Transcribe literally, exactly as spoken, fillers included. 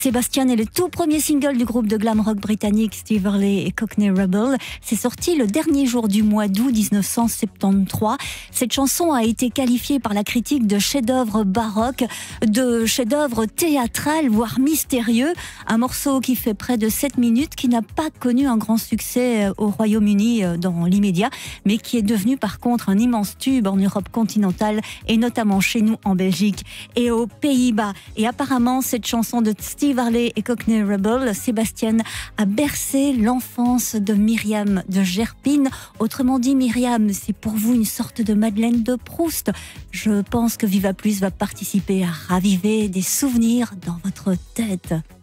Sébastien est le tout premier single du groupe de glam rock britannique Steve Earle et Cockney Rebel. C'est sorti le dernier jour du mois d'août dix-neuf cent soixante-treize. Cette chanson a été qualifiée par la critique de chef-d'œuvre baroque, de chef-d'œuvre théâtral, voire mystérieux. Un morceau qui fait près de sept minutes, qui n'a pas connu un grand succès au Royaume-Uni dans l'immédiat, mais qui est devenu par contre un immense tube en Europe continentale et notamment chez nous en Belgique et aux Pays-Bas. Et apparemment, cette chanson de Steve Earle et Cockney Rebel, Sébastien, a bercé l'enfance de Myriam de Gerpine. Autrement dit, Myriam, c'est pour vous une sorte de Madeleine de Proust. Je pense que Viva Plus va participer à raviver des souvenirs dans votre tête.